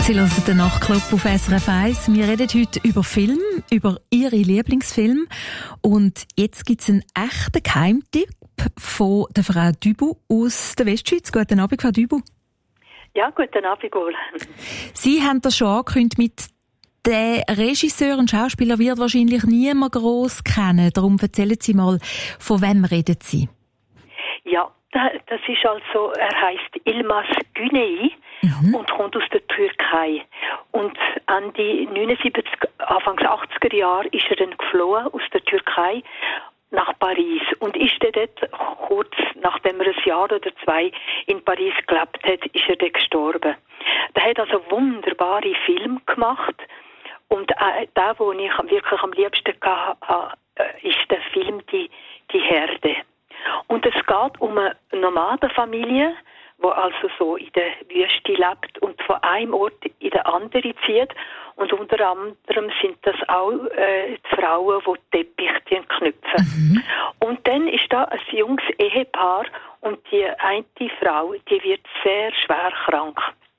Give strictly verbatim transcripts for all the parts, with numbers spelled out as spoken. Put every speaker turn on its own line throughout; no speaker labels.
Sie hören den Nachtclub auf S R F eins. Wir reden heute über Film, über Ihre Lieblingsfilme. Und jetzt gibt es einen echten Geheimtipp von der Frau Dübu aus der Westschweiz. Guten Abend, Frau Dübu.
Ja, guten Abend, Gol.
Sie haben das schon angekündigt mit der Regisseur und Schauspieler wird wahrscheinlich niemand gross kennen. Darum erzählen Sie mal, von wem reden Sie?
Ja, das ist also, er heisst Yilmaz Güney mhm. und kommt aus der Türkei. Und Ende neunundsiebzig, Anfangs achtziger Jahre ist er dann geflohen aus der Türkei nach Paris und ist dann dort, kurz nachdem er ein Jahr oder zwei in Paris gelebt hat, ist er dann gestorben. Er hat also wunderbare Filme gemacht und äh, der, den ich wirklich am liebsten hatte, äh, ist der Film «Die, die Herde». Und es geht um eine Nomadenfamilie, die also so in der Wüste lebt und von einem Ort in den anderen zieht. Und unter anderem sind das auch äh, die Frauen, die Teppiche knüpfen. Mhm. Und dann ist da ein junges Ehepaar und die eine Frau, die wird sehr schwer krank.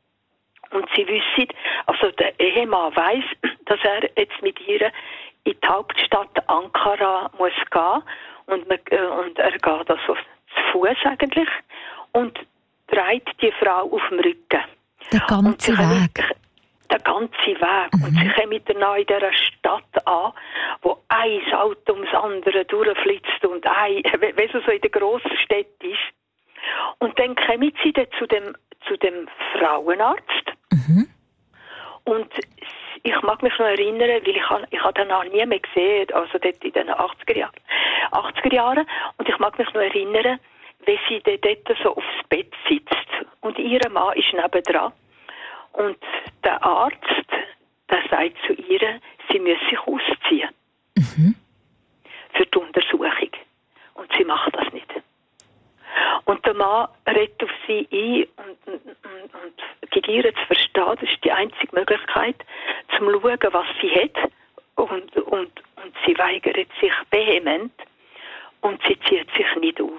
Und sie wissen, also der Ehemann weiss, dass er jetzt mit ihr in die Hauptstadt Ankara muss gehen. Und, man, äh, und er geht also zu Fuß eigentlich und trägt die Frau auf dem Rücken.
Der ganze Weg?
Mit, der ganze Weg. Mhm. Und sie kommen miteinander in dieser Stadt an, wo ein Auto ums andere durchflitzt und ein, wie es so in der grossen Stadt ist. Und dann kommen sie dann zu dem, zu dem Frauenarzt. Mhm. Und ich mag mich noch erinnern, weil ich habe ich habe den auch nie mehr gesehen, also dort in den achtziger Jahren. achtziger Jahren. Und ich mag mich noch erinnern, wie sie dort so aufs Bett sitzt. Und ihr Mann ist nebendran. Und der Arzt, der sagt zu ihr, sie müsse sich ausziehen. Mhm. Für die Untersuchung. Und sie macht das nicht. Und der Mann redet auf sie ein und, und, und gibt ihr zu verstehen, das ist die einzige Möglichkeit, zum schauen, was sie hat. Und, und, und sie weigert sich vehement und sie zieht sich nicht aus.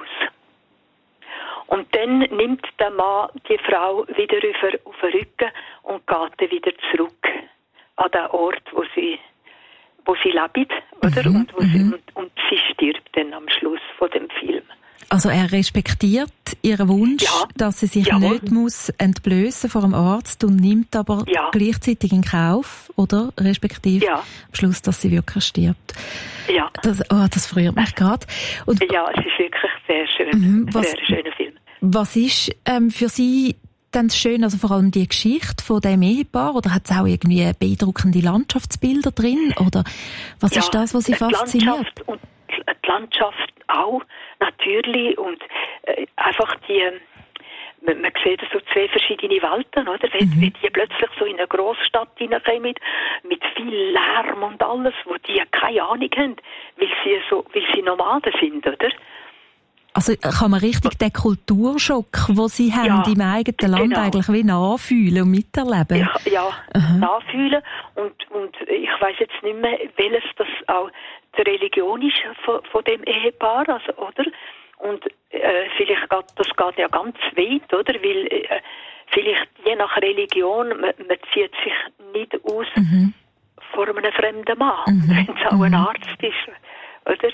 Und dann nimmt der Mann die Frau wieder auf, auf den Rücken und geht dann wieder zurück an den Ort, wo sie, wo sie lebt, oder? Mhm, und, wo sie, und, und sie stirbt dann am Schluss von dem Film.
Also er respektiert ihren Wunsch, ja. dass sie sich
Jawohl.
nicht muss entblößen vor dem Arzt und nimmt aber ja. gleichzeitig in Kauf, oder? Respektive ja. am Schluss, dass sie wirklich stirbt.
Ja.
Das, oh, das freut mich gerade.
Ja, es ist wirklich sehr schön.
Mhm,
ein
was,
sehr schöner Film.
Was ist ähm, für Sie dann schön, also vor allem die Geschichte von dem Ehepaar, oder hat es auch irgendwie beeindruckende Landschaftsbilder drin, oder was
ja,
ist das, was Sie fasziniert?
Die Landschaft und die Landschaft auch, natürlich, und äh, einfach die, man, man sieht so zwei verschiedene Welten, oder? Wenn, mhm. wenn die plötzlich so in eine Großstadt hineinkommen, mit viel Lärm und alles, wo die keine Ahnung haben, weil sie so, weil sie Nomaden sind, oder?
Also kann man richtig den Kulturschock, den Sie ja, haben im eigenen Land
genau.
eigentlich wie nachfühlen und miterleben?
Ja, ja uh-huh. nachfühlen. Und, und ich weiss jetzt nicht mehr, welches das auch die Religion ist von, von dem Ehepaar, also, oder? Und äh, vielleicht geht das geht ja ganz weit, oder? Weil äh, vielleicht je nach Religion, man, man zieht sich nicht aus uh-huh. vor einem fremden Mann, uh-huh. wenn es auch uh-huh. ein Arzt ist, oder?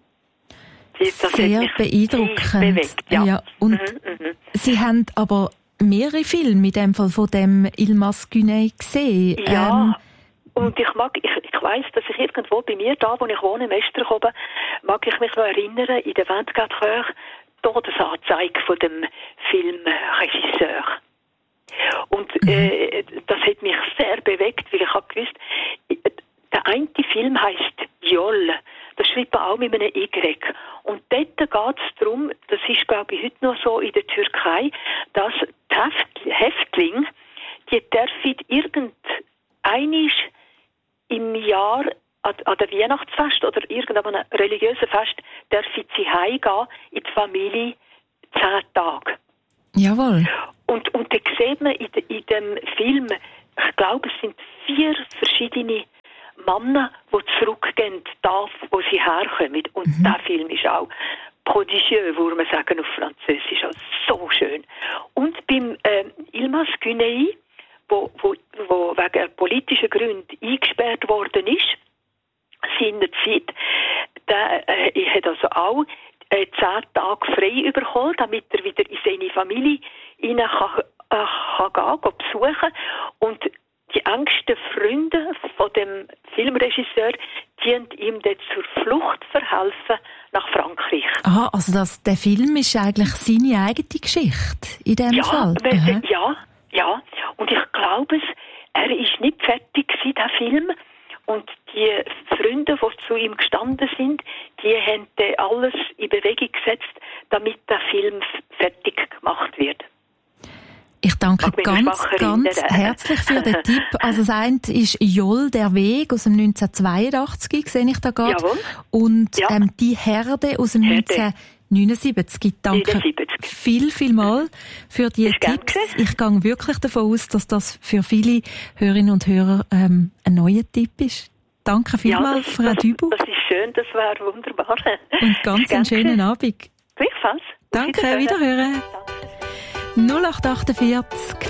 Das
sehr beeindruckend.
Bewegt, ja.
Ja, und
mhm,
Sie haben aber mehrere Filme in dem Fall von dem Yilmaz Güney gesehen.
Ja,
ähm,
und ich mag, ich, ich weiss, dass ich irgendwo bei mir da, wo ich wohne, im Esterhoben, mag ich mich noch erinnern, in der vingt-quatre Heures, Todesanzeige von dem Filmregisseur. Und mhm. äh, das hat mich sehr bewegt, weil ich habe gewusst, der eine Film heisst Jol. Das schreibt man auch mit einem Y. Und dort geht es darum, das ist, glaube ich, heute noch so in der Türkei, dass die Häftlinge, die dürfen irgendeinisch im Jahr an, an der Weihnachtsfest oder irgendeinem religiösen Fest dürfen sie heimgehen in die Familie zehn Tage.
Jawohl.
Und, und da sieht man in, de, in dem Film, ich glaube, es sind vier verschiedene Männer, die zurückgehen, da, wo sie herkommen. Und mhm. der Film ist auch prodigieux, würde man sagen auf Französisch, also so schön. Und beim äh, Yilmaz Güney wo, wo, wo wegen politischen Gründen eingesperrt worden ist, seinerzeit, der äh, hat also auch äh, zehn Tage frei bekommen, damit er wieder in seine Familie rein kann, äh, kann gehen, gehen besuchen. Und die engsten Freunde von dem Filmregisseur, die ihm dort zur Flucht verhelfen nach Frankreich.
Aha, also das, der Film ist eigentlich seine eigene Geschichte in dem
ja,
Fall?
Weil, ja, ja. Und ich glaube es, er ist nicht fertig gewesen, der Film. Und die Freunde, die zu ihm gestanden sind, die haben alles in Bewegung gesetzt, damit der Film fertig gemacht wird.
Ich danke ganz, ganz herzlich für den Tipp. Also das eine ist Joll, der Weg aus dem neunzehnhundertzweiundachtzig, sehe ich da gerade.
Jawohl.
Und
ja.
ähm, die Herde aus dem
Herde.
neunzehnhundertneunundsiebzig. Danke
neunundsiebzig.
viel, viel mal für die
ist
Tipps. Ich gehe wirklich davon aus, dass das für viele Hörerinnen und Hörer ähm, ein neuer Tipp ist. Danke vielmals,
ja,
Frau
das,
Dübu.
Das ist schön, das war wunderbar.
Und ganz einen schönen Abend.
Gleichfalls.
Danke, wiederhören. null acht acht vier